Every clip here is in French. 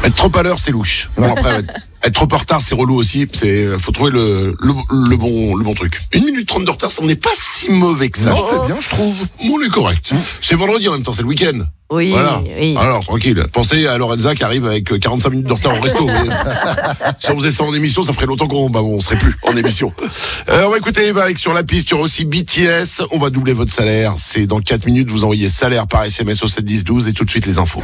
Être trop à l'heure, c'est louche. Bon, après, être trop en retard, c'est relou aussi. Faut trouver le bon truc. 1 minute 30 de retard, ça n'est pas si mauvais que ça. Non, c'est bien, je trouve. On est correct. C'est vendredi en même temps, c'est le week-end. Oui, Voilà. oui. Alors, tranquille. Pensez à Lorenza qui arrive avec 45 minutes de retard au resto. Mais si on faisait ça en émission, ça ferait longtemps qu'on serait plus en émission. On va écouter Eva avec Sur la piste. Il y aura aussi BTS. On va doubler votre salaire. C'est dans 4 minutes. Vous envoyez salaire par SMS au 7 10 12 et tout de suite les infos.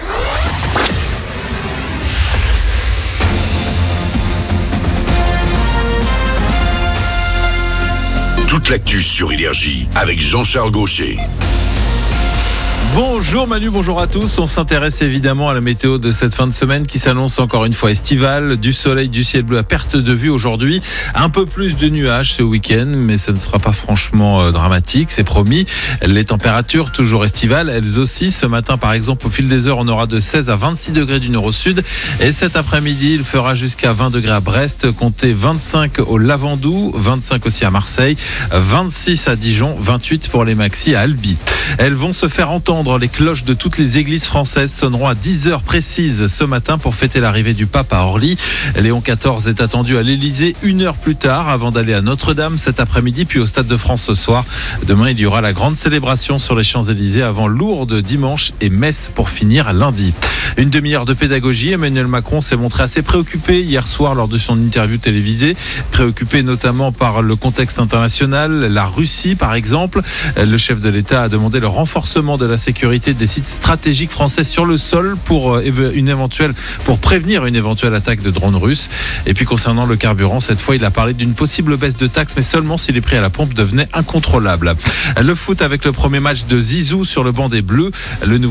Toute l'actu sur Énergie avec Jean-Charles Gaucher. Bonjour Manu, bonjour à tous. On s'intéresse évidemment à la météo de cette fin de semaine qui s'annonce encore une fois estivale. Du soleil, du ciel bleu à perte de vue aujourd'hui. Un peu plus de nuages ce week-end, mais ça ne sera pas franchement dramatique, c'est promis. Les températures toujours estivales, elles aussi. Ce matin par exemple, au fil des heures, on aura de 16 à 26 degrés du nord au sud. Et cet après-midi, il fera jusqu'à 20 degrés à Brest, comptez 25 au Lavandou, 25 aussi à Marseille, 26 à Dijon, 28 pour les maxis à Albi. Elles vont se faire entendre. Les cloches de toutes les églises françaises sonneront à 10h précises ce matin pour fêter l'arrivée du pape à Orly. Léon XIV est attendu à l'Elysée 1 heure plus tard avant d'aller à Notre-Dame cet après-midi puis au Stade de France ce soir. Demain, il y aura la grande célébration sur les Champs-Élysées avant Lourdes dimanche et Metz pour finir lundi. Une demi-heure de pédagogie. Emmanuel Macron s'est montré assez préoccupé hier soir lors de son interview télévisée. Préoccupé notamment par le contexte international, la Russie par exemple. Le chef de l'État a demandé le renforcement de la sécurité des sites stratégiques français sur le sol pour prévenir une éventuelle attaque de drones russes. Et puis concernant le carburant, cette fois il a parlé d'une possible baisse de taxes, mais seulement si les prix à la pompe devenaient incontrôlables. Le foot avec le premier match de Zizou sur le banc des Bleus. Le nouveau